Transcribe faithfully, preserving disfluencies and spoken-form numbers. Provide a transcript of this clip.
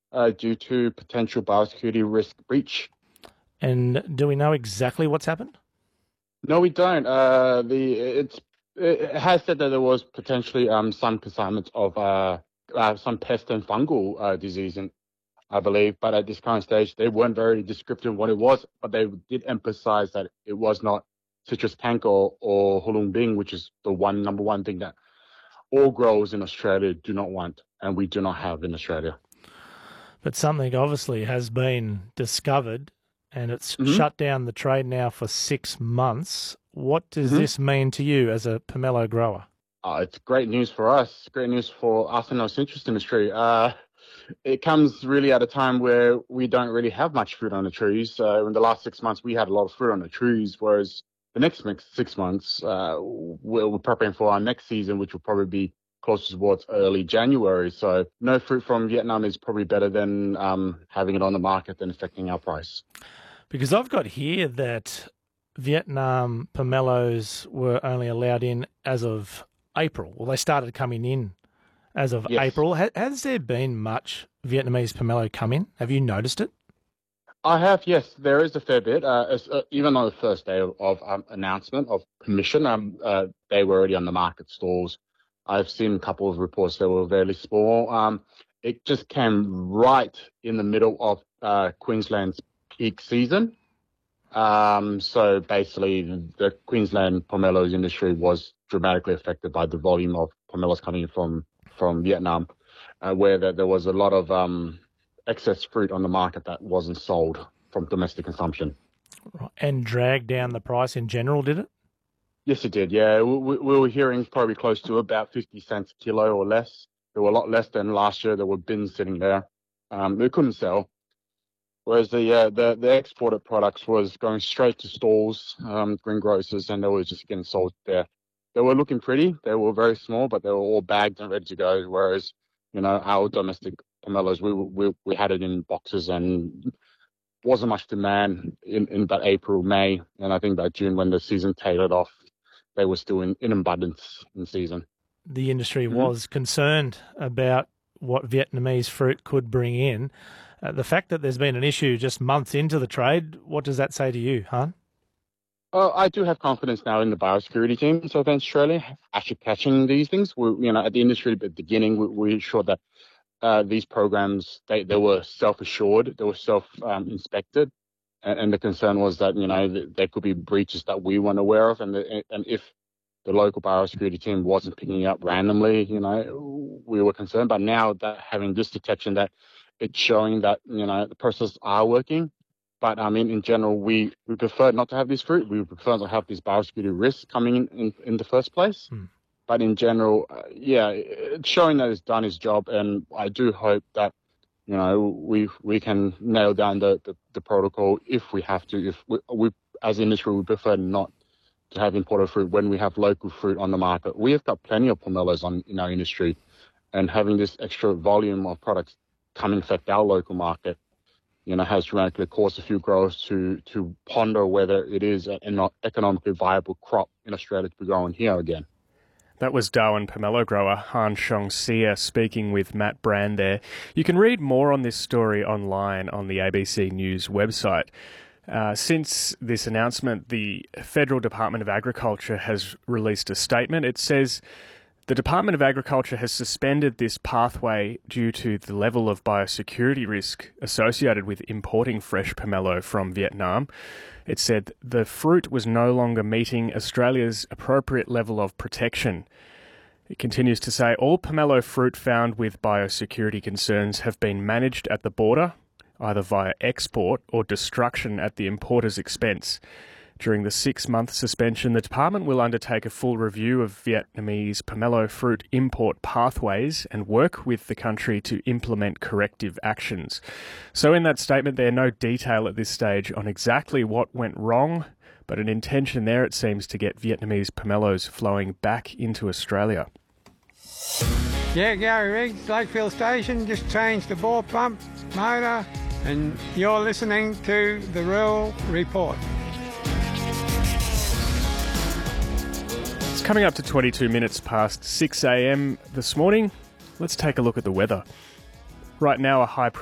uh, due to potential biosecurity risk breach. And do we know exactly what's happened? No, we don't. Uh, the it's it has said that there was potentially um some consignments of uh, uh some pest and fungal uh, disease, in, I believe, but at this current stage they weren't very descriptive of what it was, but they did emphasize that it was not citrus canker or, or hulung bing, which is the one number one thing that all growers in Australia do not want, and we do not have in Australia. But something obviously has been discovered, and it's Mm-hmm. shut down the trade now for six months. What does Mm-hmm. this mean to you as a pomelo grower? Uh, it's great news for us. Great news for us in our citrus industry. Uh, it comes really at a time where we don't really have much fruit on the trees. Uh, in the last six months, we had a lot of fruit on the trees, whereas the next six months, uh, we're, we're preparing for our next season, which will probably be closer towards early January. So no fruit from Vietnam is probably better than um, having it on the market and affecting our price. Because I've got here that Vietnam pomelos were only allowed in as of April. Well, they started coming in as of Yes. April. Ha- has there been much Vietnamese pomelo come in? Have you noticed it? I have, yes. There is a fair bit. Uh, as, uh, even on the first day of, of um, announcement of permission, um, uh, they were already on the market stalls. I've seen a couple of reports that were fairly small. Um, it just came right in the middle of uh, Queensland's peak season. Um, so basically, the Queensland pomelos industry was dramatically affected by the volume of pomelos coming in from from Vietnam, uh, where the, there was a lot of um, excess fruit on the market that wasn't sold from domestic consumption. And dragged down the price in general, did it? Yes, it did. Yeah, we, we were hearing probably close to about fifty cents a kilo or less. There were a lot less than last year. There were bins sitting there. Um, they couldn't sell. Whereas the, uh, the the exported products was going straight to stalls, um, greengrocers, and they were just getting sold there. They were looking pretty. They were very small, but they were all bagged and ready to go. Whereas, you know, our domestic pomelos, we we we had it in boxes and wasn't much demand in, in that April, May, and I think by June when the season tailored off, they were still in, in abundance in season. The industry Mm-hmm. was concerned about what Vietnamese fruit could bring in. Uh, the fact that there's been an issue just months into the trade, what does that say to you, Han? Uh, I do have confidence now in the biosecurity teams of Australia actually catching these things. We, you know, at the industry at the beginning, we, we ensured that uh, these programs they, they were self-assured, they were self-inspected, um, and, and the concern was that you know th- there could be breaches that we weren't aware of, and the, and if the local biosecurity team wasn't picking up randomly, you know, we were concerned. But now that having this detection, that it's showing that you know the processes are working. But I mean, in general, we, we prefer not to have this fruit. We prefer not to have these biosecurity risks coming in in, in the first place. Hmm. But in general, uh, yeah, it's showing that it's done its job, and I do hope that you know we we can nail down the, the, the protocol if we have to. If we, we as an industry, we prefer not to have imported fruit when we have local fruit on the market. We have got plenty of pomelos on in our industry, and having this extra volume of products coming affect our local market, you know, has dramatically caused a few growers to to ponder whether it is an economically viable crop in Australia to be growing here again. That was Darwin pomelo grower Han Shong Sia speaking with Matt Brand there. You can read more on this story online on the A B C News website. Uh, since this announcement, the Federal Department of Agriculture has released a statement. It says the Department of Agriculture has suspended this pathway due to the level of biosecurity risk associated with importing fresh pomelo from Vietnam. It said the fruit was no longer meeting Australia's appropriate level of protection. It continues to say all pomelo fruit found with biosecurity concerns have been managed at the border, either via export or destruction at the importer's expense. During the six-month suspension, the department will undertake a full review of Vietnamese pomelo fruit import pathways and work with the country to implement corrective actions. So in that statement, there's no detail at this stage on exactly what went wrong, but an intention there, it seems, to get Vietnamese pomelos flowing back into Australia. Yeah, Gary Riggs, Lakefield Station, just changed the bore pump motor, and you're listening to The Rural Report. It's coming up to twenty-two minutes past six a.m. this morning. Let's take a look at the weather. Right now, a high